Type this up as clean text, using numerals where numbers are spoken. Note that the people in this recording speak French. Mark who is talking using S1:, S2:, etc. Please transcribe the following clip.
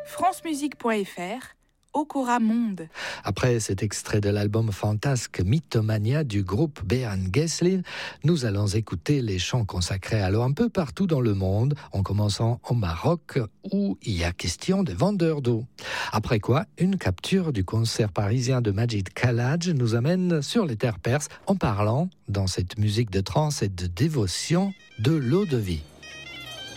S1: francemusique.fr, Okora Monde.
S2: Après cet extrait de l'album fantasque Mythomania du groupe Behan Geslin, nous allons écouter les chants consacrés alors un peu partout dans le monde, en commençant au Maroc où il y a question de vendeurs d'eau. Après quoi, une capture du concert parisien de Majid Khalaj nous amène sur les terres perses en parlant, dans cette musique de trance et de dévotion, de l'eau de vie.